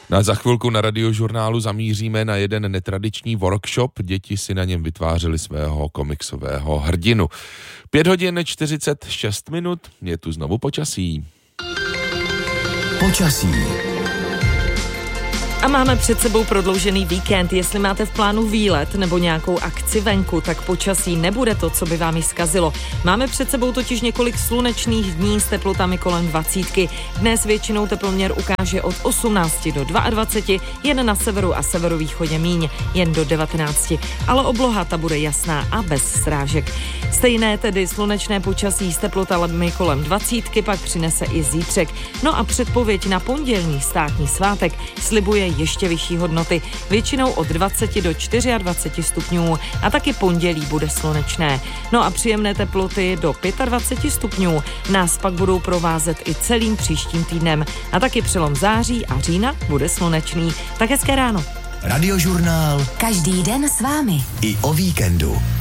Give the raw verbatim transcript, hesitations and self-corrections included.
No a za chvilku na Radiožurnálu zamíříme na jeden netradiční workshop. Děti si na něm vytvářely svého komiksového hrdinu. Pět hodin čtyřicet šest minut, je tu znovu počasí. Počasí. A máme před sebou prodloužený víkend. Jestli máte v plánu výlet nebo nějakou akci venku, tak počasí nebude to, co by vám ji zkazilo. Máme před sebou totiž několik slunečných dní s teplotami kolem dvacítky. Dnes většinou teploměr ukáže od osmnácti do dvaceti dva, jen na severu a severovýchodě míň, jen do devatenácti. Ale obloha ta bude jasná a bez srážek. Stejné tedy slunečné počasí s teplotami kolem dvacítky pak přinese i zítřek. No a předpověď na pondělní státní svátek slibuje ještě vyšší hodnoty, většinou od dvaceti do dvaceti čtyři stupňů a taky pondělí bude slunečné. No a příjemné teploty do dvaceti pěti stupňů nás pak budou provázet i celým příštím týdnem a taky přelom září a října bude slunečný. Tak hezké ráno. Radiožurnál. Každý den s vámi. I o víkendu.